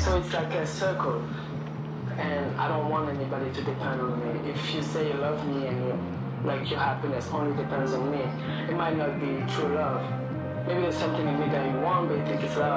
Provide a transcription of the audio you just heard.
So it's like a circle. And I don't want anybody to depend on me. If you say you love me and like your happiness only depends on me, it might not be true love. Maybe there's something in me that you want, but you think it's love.